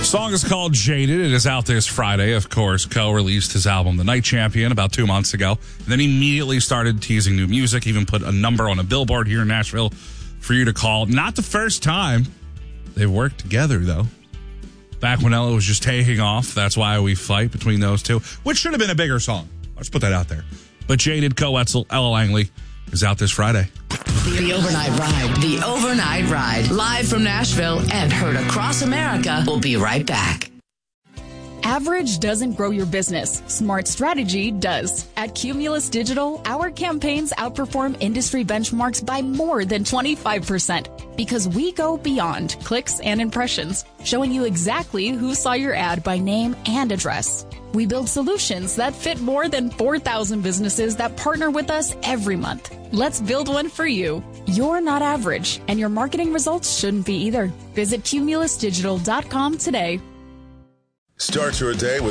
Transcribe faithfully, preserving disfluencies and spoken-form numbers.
Song is called Jaded. It is out this Friday. Of course, Coe released his album, The Night Champion, about two months ago. And then immediately started teasing new music, even put a number on a billboard here in Nashville for you to call. Not the first time they've worked together, though. Back when Ella was just taking off. That's Why We Fight between those two, which should have been a bigger song. Let's put that out there. But Jaded, Coe Wetzel, Ella Langley is out this Friday. The Overnight Ride. The Overnight Ride. Live from Nashville and heard across America. We'll be right back. Average doesn't grow your business. Smart strategy does. At Cumulus Digital, our campaigns outperform industry benchmarks by more than twenty-five percent because we go beyond clicks and impressions, showing you exactly who saw your ad by name and address. We build solutions that fit more than four thousand businesses that partner with us every month. Let's build one for you. You're not average, and your marketing results shouldn't be either. Visit cumulus digital dot com today. Start your day with